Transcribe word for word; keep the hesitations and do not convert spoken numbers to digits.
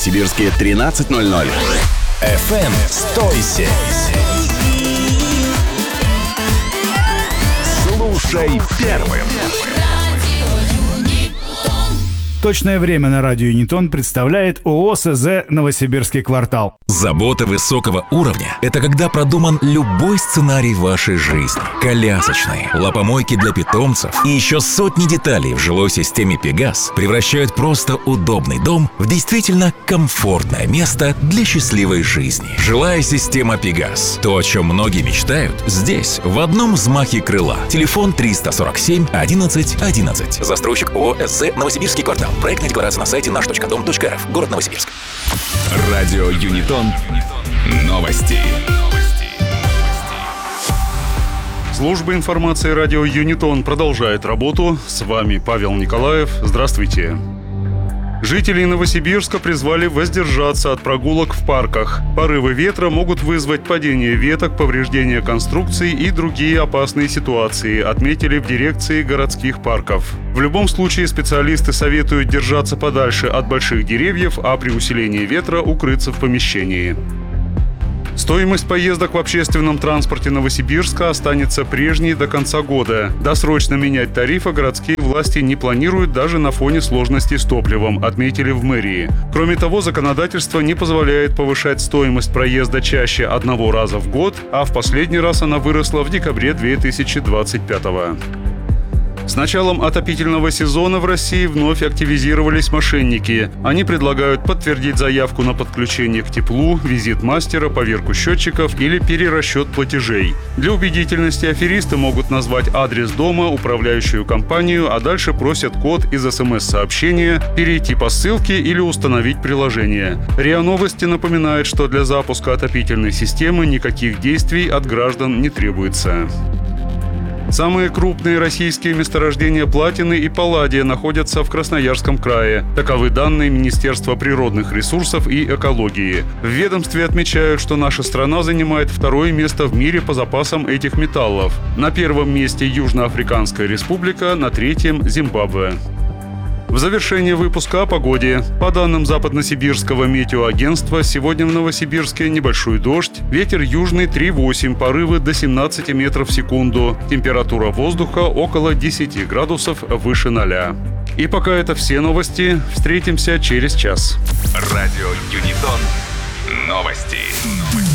Новосибирске тринадцать ноль ноль. эф эм «Стойся». Слушай первым. Точное время на радио Юнитон представляет ООО СЗ «Новосибирский квартал». Забота высокого уровня – это когда продуман любой сценарий вашей жизни. Колясочные, лапомойки для питомцев и еще сотни деталей в жилой системе «Пегас» превращают просто удобный дом в действительно комфортное место для счастливой жизни. Жилая система «Пегас» – то, о чем многие мечтают, здесь, в одном взмахе крыла. Телефон триста сорок семь одиннадцать одиннадцать. Застройщик ООО СЗ «Новосибирский квартал». Проектная декларация на сайте наш точка дом точка эр эф. Город Новосибирск. Радио Юнитон. Новости. Служба информации радио Юнитон продолжает работу. С вами Павел Николаев. Здравствуйте. Жителей Новосибирска призвали воздержаться от прогулок в парках. Порывы ветра могут вызвать падение веток, повреждение конструкций и другие опасные ситуации, отметили в дирекции городских парков. В любом случае специалисты советуют держаться подальше от больших деревьев, а при усилении ветра укрыться в помещении. Стоимость поездок в общественном транспорте Новосибирска останется прежней до конца года. Досрочно менять тарифы городские власти не планируют даже на фоне сложностей с топливом, отметили в мэрии. Кроме того, законодательство не позволяет повышать стоимость проезда чаще одного раза в год, а в последний раз она выросла в декабре две тысячи двадцать пятого. С началом отопительного сезона в России вновь активизировались мошенники. Они предлагают подтвердить заявку на подключение к теплу, визит мастера, поверку счетчиков или перерасчет платежей. Для убедительности аферисты могут назвать адрес дома, управляющую компанию, а дальше просят код из эс эм эс-сообщения, перейти по ссылке или установить приложение. РИА Новости напоминает, что для запуска отопительной системы никаких действий от граждан не требуется. Самые крупные российские месторождения платины и палладия находятся в Красноярском крае. Таковы данные Министерства природных ресурсов и экологии. В ведомстве отмечают, что наша страна занимает второе место в мире по запасам этих металлов. На первом месте Южноафриканская республика, на третьем – Зимбабве. В завершение выпуска о погоде. По данным Западносибирского метеоагентства, сегодня в Новосибирске небольшой дождь, ветер южный три восемь, порывы до семнадцати метров в секунду, температура воздуха около десяти градусов выше ноля. И пока это все новости, встретимся через час. Радио Юнитон. Новости.